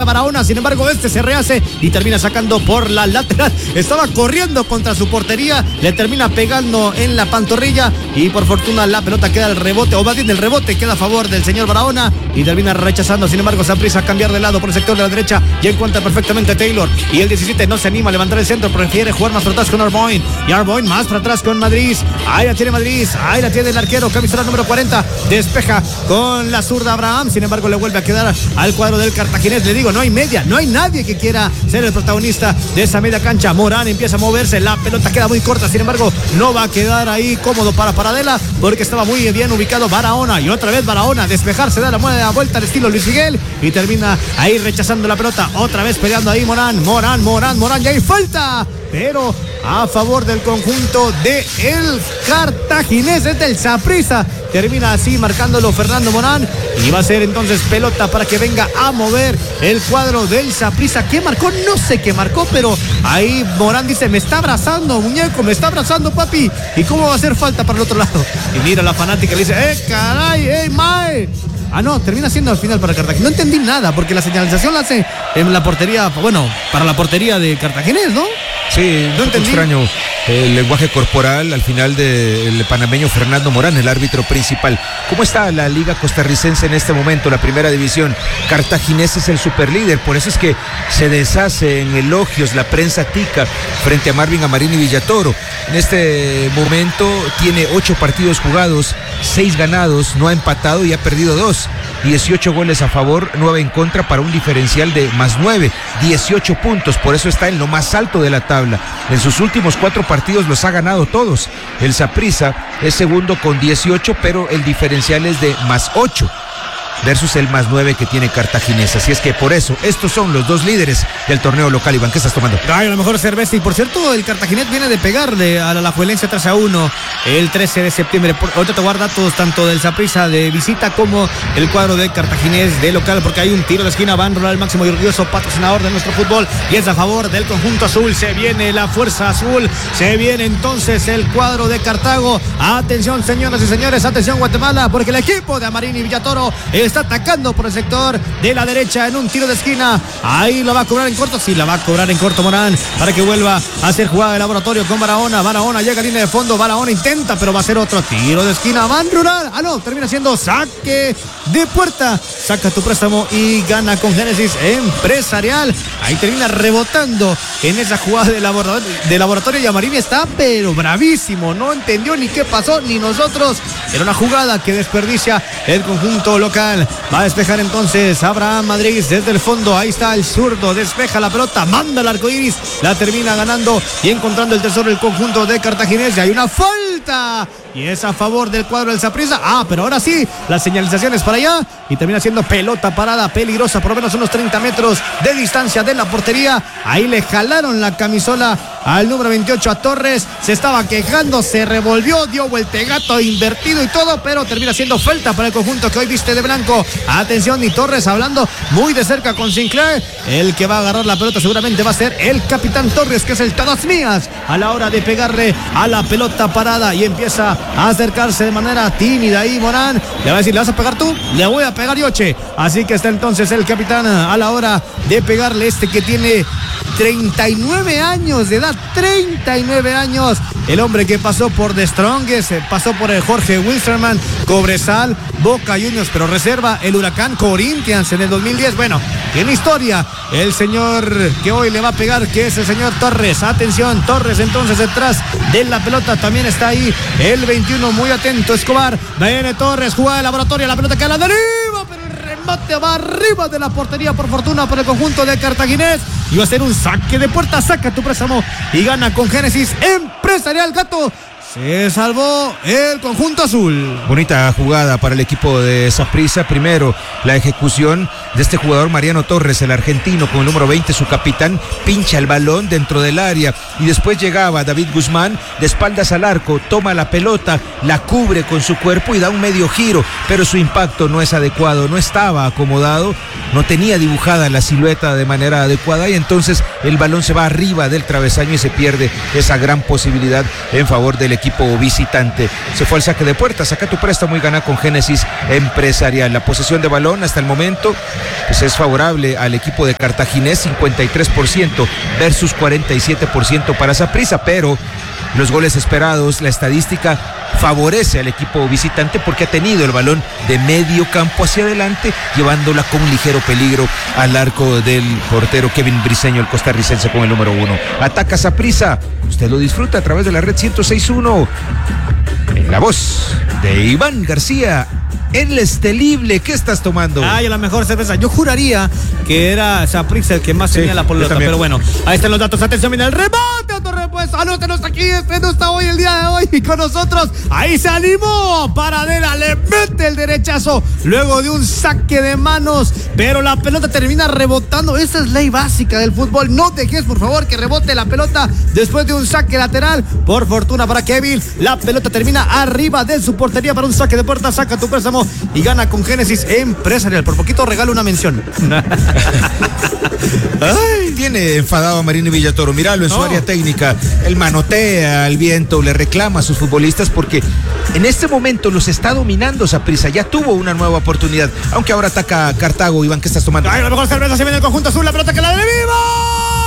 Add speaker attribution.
Speaker 1: Barahona, sin embargo este se rehace y termina sacando por la lateral. Estaba corriendo contra su portería, le termina pegando en la pantorrilla y por fortuna la pelota queda al rebote, o más bien el rebote queda a favor del señor Barahona y termina rechazando. Sin embargo Saprissa a cambiar de lado por el sector de la derecha y encuentra perfectamente Taylor, y el 17 no se anima a levantar el centro, prefiere jugar más para atrás con Arboin, y Arboin más para atrás con Madrid. Ahí la tiene Madrid, ahí la tiene el arquero, camisola número 40, despeja con la zurda Abraham, sin embargo le vuelve a quedar al cuadro del cartaginés. Le digo, no hay media, no hay nadie que quiera ser el protagonista de esa media cancha. Morán empieza a moverse, la pelota queda muy corta, sin embargo no va a quedar ahí cómodo para Paradela porque estaba muy bien ubicado Barahona, y otra vez Barahona despejarse, da la vuelta al estilo Luis Miguel y termina ahí rechazando la pelota, otra vez peleando ahí Morán, y hay falta, pero a favor del conjunto de el cartaginés, es del Saprissa. Termina así marcándolo Fernando Morán y va a ser entonces pelota para que venga a mover el cuadro del Saprissa. ¿Qué marcó? No sé qué marcó, pero ahí Morán dice, me está abrazando, muñeco, me está abrazando, papi. ¿Y cómo va a hacer falta para el otro lado? Y mira la fanática le dice, caray, mae. Ah, no, termina siendo al final para Cartagena. No entendí nada, porque la señalización la hace en la portería, bueno, para la portería de Cartaginés, ¿no?
Speaker 2: Sí, no entendí. Extraño el lenguaje corporal al final del panameño Fernando Morán, el árbitro principal. ¿Cómo está la liga costarricense en este momento, la primera división? Cartaginés es el superlíder, por eso es que se deshace en elogios la prensa tica frente a Marvin Amarín y Villatoro. En este momento tiene 8 partidos jugados, 6 ganados, no ha empatado y ha perdido 2. 18 goles a favor, 9 en contra para un diferencial de +9, 18 puntos, por eso está en lo más alto de la tabla. En sus últimos 4 partidos los ha ganado todos. El Saprissa es segundo con 18, pero el diferencial es de +8 versus el +9 que tiene Cartaginés. Así es que por eso, estos son los 2 líderes del torneo local. Iván, ¿qué estás tomando?
Speaker 1: Ay, la mejor cerveza. Y por cierto, el Cartaginés viene de pegarle a la Alajuelense 3-1 el 13 de septiembre. Ahorita te voy a dar datos tanto del Saprissa de visita como el cuadro de Cartaginés de local, porque hay un tiro de esquina. Van Rural, el máximo y orgulloso patrocinador de nuestro fútbol, y es a favor del conjunto azul. Se viene la fuerza azul, se viene entonces el cuadro de Cartago. Atención, señoras y señores, atención Guatemala, porque el equipo de Amarín y Villatoro está atacando por el sector de la derecha en un tiro de esquina. Ahí lo va a cobrar en corto, sí, la va a cobrar en corto Morán para que vuelva a hacer jugada de laboratorio con Barahona. Barahona llega a línea de fondo, Barahona intenta, pero va a ser otro tiro de esquina. Van Rural, no, termina siendo saque de puerta. Saca tu préstamo y gana con Génesis Empresarial. Ahí termina rebotando en esa jugada de laboratorio, y Amarín está pero bravísimo, no entendió ni qué pasó, ni nosotros. Era una jugada que desperdicia el conjunto local. Va a despejar entonces Abraham Madrid desde el fondo. Ahí está el zurdo, despeja la pelota, manda el arco iris, la termina ganando y encontrando el tesoro del conjunto de Cartaginés. Y hay una falta y es a favor del cuadro del Saprissa. Pero ahora sí, la señalización es para allá y termina siendo pelota parada peligrosa, por lo menos unos 30 metros de distancia de la portería. Ahí le jalaron la camisola al número 28 a Torres, se estaba quejando, se revolvió, dio vueltegato invertido y todo, pero termina siendo falta para el conjunto que hoy viste de blanco. Atención, y Torres hablando muy de cerca con Sinclair. El que va a agarrar la pelota seguramente va a ser el capitán Torres, que es el todas mías a la hora de pegarle a la pelota parada, y empieza a acercarse de manera tímida ahí Morán. Le va a decir, ¿le vas a pegar tú? Le voy a pegar yo, che. Así que está entonces el capitán a la hora de pegarle, este que tiene 39 años de edad, 39 años. El hombre que pasó por The Strongest, pasó por el Jorge Wilstermann, Cobresal, Boca Juniors, pero reserva el Huracán Corinthians en el 2010. Bueno, tiene historia el señor que hoy le va a pegar, que es el señor Torres. Atención, Torres entonces detrás de la pelota. También está ahí el 21, muy atento Escobar. Viene Torres, jugada de laboratorio, la pelota que a la deriva, pero el remate va arriba de la portería, por fortuna por el conjunto de Cartaginés. Y va a ser un saque de puerta. Saca tu préstamo y gana con Génesis Empresarial. Gato, se salvó el conjunto azul.
Speaker 2: Bonita jugada para el equipo de Saprissa. Primero, la ejecución de este jugador Mariano Torres, el argentino, con el número 20, su capitán, pincha el balón dentro del área, y después llegaba David Guzmán de espaldas al arco, toma la pelota, la cubre con su cuerpo y da un medio giro, pero su impacto no es adecuado, no estaba acomodado, no tenía dibujada la silueta de manera adecuada, y entonces el balón se va arriba del travesaño y se pierde esa gran posibilidad en favor del equipo visitante. Se fue al saque de puerta, saca tu préstamo y gana con Génesis Empresarial. La posesión de balón hasta el momento pues es favorable al equipo de Cartaginés, 53% versus 47% para Saprissa, pero los goles esperados, la estadística favorece al equipo visitante porque ha tenido el balón de medio campo hacia adelante, llevándola con un ligero peligro al arco del portero Kevin Briseño, el costarricense, con el número 1. Ataca Saprissa, usted lo disfruta a través de la red 106.1 en la voz de Iván García. El Estelible, ¿qué estás tomando?
Speaker 1: Ay, la mejor cerveza. Yo juraría que era Saprissa el que más tenía la pelota, pero bueno, ahí están los datos. Atención, mira el rebote, otro repuesto. Anótenos aquí, no está hoy, el día de hoy, y con nosotros. Ahí se animó, Paradela, le mete el derechazo luego de un saque de manos, pero la pelota termina rebotando. Esa es ley básica del fútbol. No dejes, por favor, que rebote la pelota después de un saque lateral. Por fortuna para Kevin, la pelota termina arriba de su portería para un saque de puerta. Saca tu préstamo y gana con Génesis Empresarial. Por poquito regalo una mención.
Speaker 2: Ay, tiene enfadado a Marino Villatoro. Míralo en su área técnica. Él manotea al viento, le reclama a sus futbolistas porque en este momento los está dominando Saprissa. Ya tuvo una nueva oportunidad, aunque ahora ataca Cartago. Iván, ¿qué estás tomando?
Speaker 1: Ay, la mejor cerveza se viene el conjunto azul. La pelota que la de Viva.